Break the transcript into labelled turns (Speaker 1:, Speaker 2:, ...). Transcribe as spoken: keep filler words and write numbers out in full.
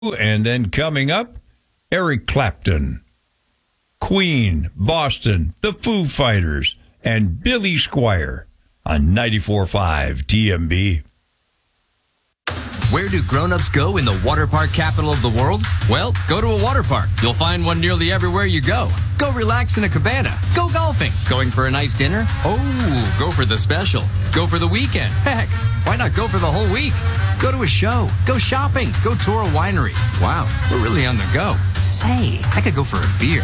Speaker 1: And then coming up, Eric Clapton, Queen, Boston, the Foo Fighters, and Billy Squier on ninety-four point five T M B.
Speaker 2: Where do grown-ups go in the water park capital of the world? Well, go to a water park. You'll find one nearly everywhere you go. Go relax in a cabana. Go golfing. Going for a nice dinner? Oh, go for the special. Go for the weekend. Heck, why not go for the whole week? Go to a show. Go shopping. Go tour a winery. Wow, we're really on the go. Say, I could go for a beer.